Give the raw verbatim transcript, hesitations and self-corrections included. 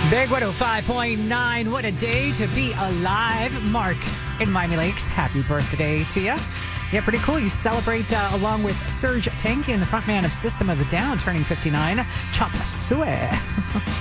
Big one oh five point nine. What a day to be alive. Mark in Miami Lakes, happy birthday to you. Yeah, pretty cool. You celebrate uh, along with Serge Tankian, the frontman of System of a Down, turning fifty-nine. Chop suey.